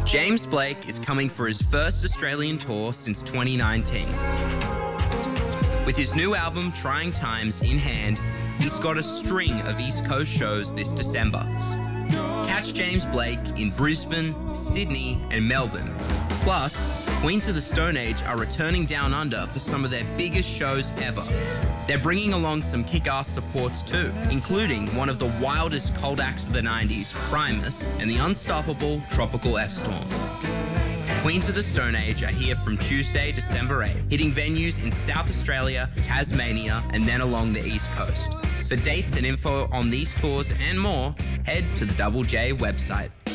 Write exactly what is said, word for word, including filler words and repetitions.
James Blake is coming for his first Australian tour since twenty nineteen. With his new album, Trying Times, in hand, he's got a string of East Coast shows this December. Catch James Blake in Brisbane, Sydney and Melbourne. Plus, Queens of the Stone Age are returning down under for some of their biggest shows ever. They're bringing along some kick-ass supports too, including one of the wildest cold acts of the nineties, Primus, and the unstoppable Tropical F-Storm. Queens of the Stone Age are here from Tuesday, December eighth, hitting venues in South Australia, Tasmania, and then along the East Coast. For dates and info on these tours and more, head to the Double J website.